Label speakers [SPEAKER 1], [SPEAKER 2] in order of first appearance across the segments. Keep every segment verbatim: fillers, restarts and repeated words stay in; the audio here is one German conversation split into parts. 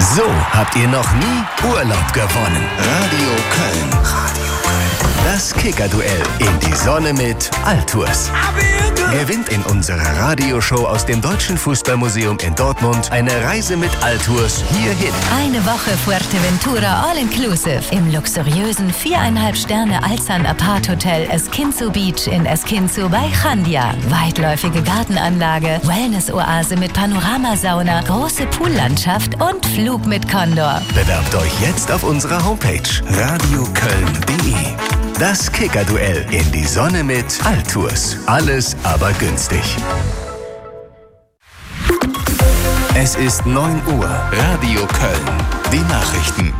[SPEAKER 1] So habt ihr noch nie Urlaub gewonnen. Radio Köln. Radio Köln. Das Kicker-Duell in die Sonne mit Altours. Gewinnt in unserer Radioshow aus dem Deutschen Fußballmuseum in Dortmund eine Reise mit Altours hierhin.
[SPEAKER 2] Eine Woche Fuerteventura All-Inclusive im luxuriösen viereinhalb Sterne Alzan Apart Hotel Esquinzo Beach in Esquinzo bei Chandia. Weitläufige Gartenanlage, Wellness-Oase mit Panoramasauna, große Poollandschaft und Flug mit Condor.
[SPEAKER 1] Bewerbt euch jetzt auf unserer Homepage radioköln punkt de. Das Kicker-Duell in die Sonne mit Altours. Alles aber günstig. Es ist neun Uhr. Radio Köln. Die Nachrichten.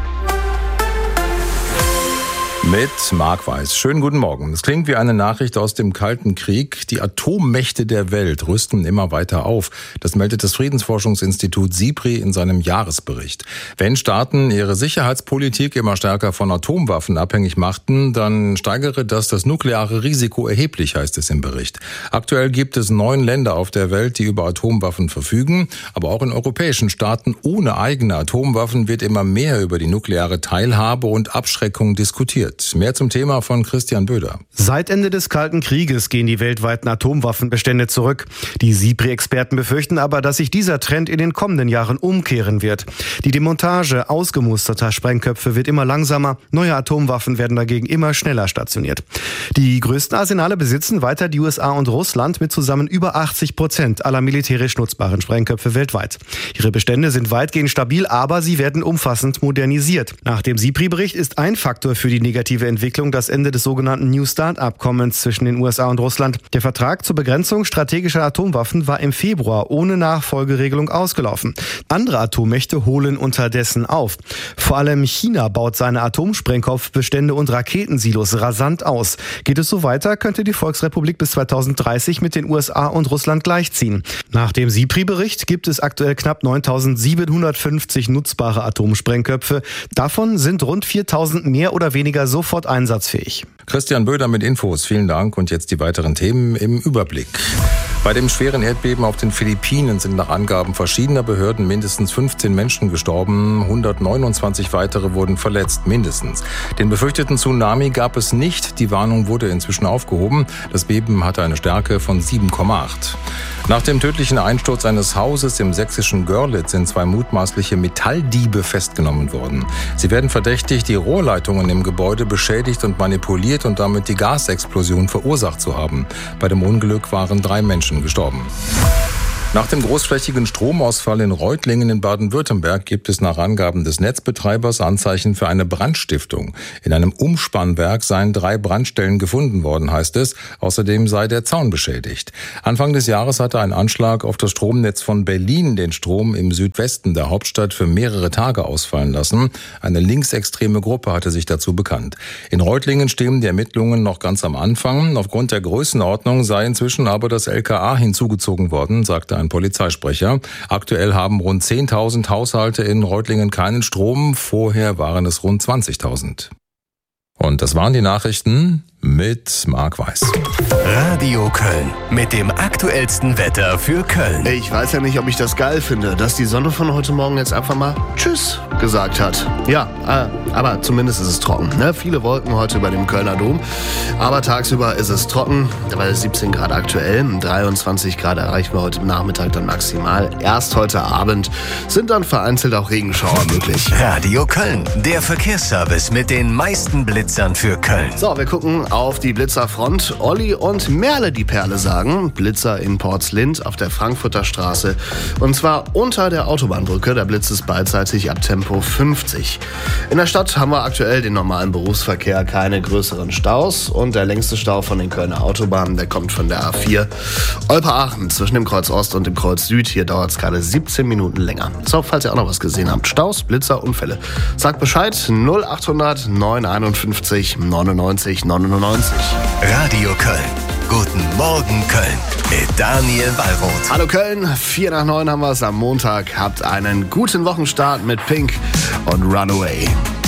[SPEAKER 3] Mit Marc Weiß. Schönen guten Morgen. Es klingt wie eine Nachricht aus dem Kalten Krieg. Die Atommächte der Welt rüsten immer weiter auf. Das meldet das Friedensforschungsinstitut SIPRI in seinem Jahresbericht. Wenn Staaten ihre Sicherheitspolitik immer stärker von Atomwaffen abhängig machten, dann steigere das das nukleare Risiko erheblich, heißt es im Bericht. Aktuell gibt es neun Länder auf der Welt, die über Atomwaffen verfügen. Aber auch in europäischen Staaten ohne eigene Atomwaffen wird immer mehr über die nukleare Teilhabe und Abschreckung diskutiert. Mehr zum Thema von Christian Böder.
[SPEAKER 4] Seit Ende des Kalten Krieges gehen die weltweiten Atomwaffenbestände zurück. Die SIPRI-Experten befürchten aber, dass sich dieser Trend in den kommenden Jahren umkehren wird. Die Demontage ausgemusterter Sprengköpfe wird immer langsamer. Neue Atomwaffen werden dagegen immer schneller stationiert. Die größten Arsenale besitzen weiter die U S A und Russland mit zusammen über achtzig Prozent aller militärisch nutzbaren Sprengköpfe weltweit. Ihre Bestände sind weitgehend stabil, aber sie werden umfassend modernisiert. Nach dem SIPRI-Bericht ist ein Faktor für die negative Entwicklung das Ende des sogenannten New START-Abkommens zwischen den U S A und Russland. Der Vertrag zur Begrenzung strategischer Atomwaffen war im Februar ohne Nachfolgeregelung ausgelaufen. Andere Atommächte holen unterdessen auf. Vor allem China baut seine Atomsprengkopfbestände und Raketensilos rasant aus. Geht es so weiter, könnte die Volksrepublik bis zweitausenddreißig mit den U S A und Russland gleichziehen. Nach dem SIPRI-Bericht gibt es aktuell knapp neuntausendsiebenhundertfünfzig nutzbare Atomsprengköpfe. Davon sind rund viertausend mehr oder weniger sofort einsatzfähig.
[SPEAKER 3] Christian Böder mit Infos. Vielen Dank. Und jetzt die weiteren Themen im Überblick. Bei dem schweren Erdbeben auf den Philippinen sind nach Angaben verschiedener Behörden mindestens fünfzehn Menschen gestorben. hundertneunundzwanzig weitere wurden verletzt, mindestens. Den befürchteten Tsunami gab es nicht. Die Warnung wurde inzwischen aufgehoben. Das Beben hatte eine Stärke von sieben Komma acht. Nach dem tödlichen Einsturz eines Hauses im sächsischen Görlitz sind zwei mutmaßliche Metalldiebe festgenommen worden. Sie werden verdächtigt, die Rohrleitungen im Gebäude beschädigt und manipuliert und damit die Gasexplosion verursacht zu haben. Bei dem Unglück waren drei Menschen gestorben. Nach dem großflächigen Stromausfall in Reutlingen in Baden-Württemberg gibt es nach Angaben des Netzbetreibers Anzeichen für eine Brandstiftung. In einem Umspannwerk seien drei Brandstellen gefunden worden, heißt es. Außerdem sei der Zaun beschädigt. Anfang des Jahres hatte ein Anschlag auf das Stromnetz von Berlin den Strom im Südwesten der Hauptstadt für mehrere Tage ausfallen lassen. Eine linksextreme Gruppe hatte sich dazu bekannt. In Reutlingen stehen die Ermittlungen noch ganz am Anfang. Aufgrund der Größenordnung sei inzwischen aber das L K A hinzugezogen worden, sagte ein Polizeisprecher. Aktuell haben rund zehntausend Haushalte in Reutlingen keinen Strom. Vorher waren es rund zwanzigtausend. Und das waren die Nachrichten mit Marc Weiß.
[SPEAKER 1] Radio Köln mit dem aktuellsten Wetter für Köln.
[SPEAKER 5] Ich weiß ja nicht, ob ich das geil finde, dass die Sonne von heute Morgen jetzt einfach mal Tschüss gesagt hat. Ja, äh, aber zumindest ist es trocken. Ne? Viele Wolken heute über dem Kölner Dom. Aber tagsüber ist es trocken. Dabei ist siebzehn Grad aktuell. dreiundzwanzig Grad erreichen wir heute Nachmittag dann maximal. Erst heute Abend sind dann vereinzelt auch Regenschauer möglich.
[SPEAKER 1] Radio Köln, der Verkehrsservice mit den meisten Blitzern für Köln.
[SPEAKER 5] So, wir gucken auf die Blitzerfront. Olli und Merle die Perle sagen. Blitzer in Portslind auf der Frankfurter Straße. Und zwar unter der Autobahnbrücke. Der Blitz ist beidseitig ab Tempo fünfzig. In der Stadt haben wir aktuell den normalen Berufsverkehr, keine größeren Staus. Und der längste Stau von den Kölner Autobahnen, der kommt von der A vier. Olper-Aachen zwischen dem Kreuz Ost und dem Kreuz Süd. Hier dauert es gerade siebzehn Minuten länger. So, falls ihr auch noch was gesehen habt. Staus, Blitzer, Unfälle. Sagt Bescheid. null achthundert neunhunderteinundfünfzig neunundneunzig neunundneunzig.
[SPEAKER 1] Radio Köln. Guten Morgen Köln mit Daniel Wallroth.
[SPEAKER 5] Hallo Köln, vier nach neun haben wir es am Montag. Habt einen guten Wochenstart mit Pink und Runaway.